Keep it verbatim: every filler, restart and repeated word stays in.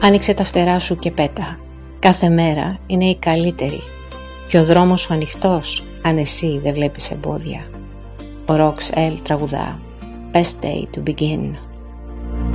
Άνοιξε τα φτερά σου και πέτα. Κάθε μέρα είναι η καλύτερη και ο δρόμος σου ανοιχτός αν εσύ δεν βλέπεις εμπόδια. Ο Rox El τραγουδά Best day to begin.